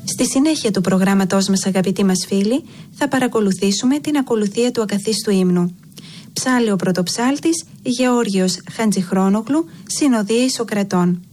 Στη συνέχεια του προγράμματός μας, αγαπητοί μας φίλοι, θα παρακολουθήσουμε την ακολουθία του ακαθίστου ύμνου. Ψάλλει ο πρωτοψάλτης Γεώργιος Χαντζηχρόνογλου, Συνοδεία Ισοκρατών.